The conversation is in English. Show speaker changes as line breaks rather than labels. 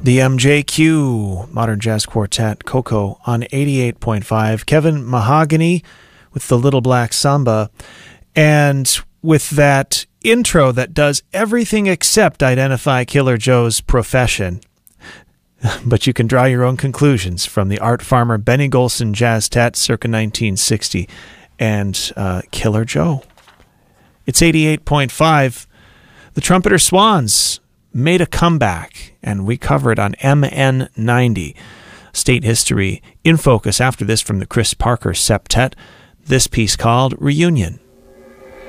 The MJQ, Modern Jazz Quartet, Coco on 88.5. Kevin Mahogany with the Little Black Samba. And with that intro that does everything except identify Killer Joe's profession. But you can draw your own conclusions from the Art Farmer Benny Golson Jazz Tet circa 1960 and Killer Joe. It's 88.5. The Trumpeter Swans made a comeback, and we cover it on MN90. State History in Focus after this from the Chris Parker Septet. This piece called Reunion.